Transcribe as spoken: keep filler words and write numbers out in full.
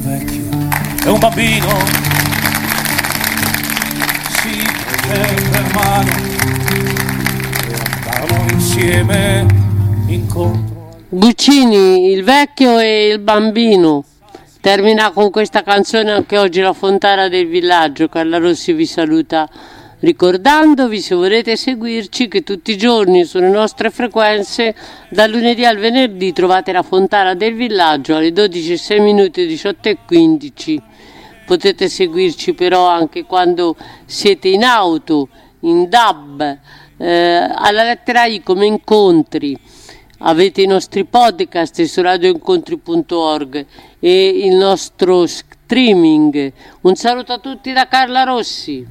vecchio e un bambino si prese per mano e andarono insieme incontro. Guccini, il vecchio e il bambino. Termina con questa canzone anche oggi la Fontana del Villaggio. Carla Rossi vi saluta ricordandovi, se volete seguirci, che tutti i giorni sulle nostre frequenze dal lunedì al venerdì trovate la Fontana del Villaggio alle dodici e sei minuti, diciotto e quindici. Potete seguirci però anche quando siete in auto, in D A B, eh, alla lettera I come incontri. Avete i nostri podcast su radioincontri punto org e il nostro streaming. Un saluto a tutti da Carla Rossi.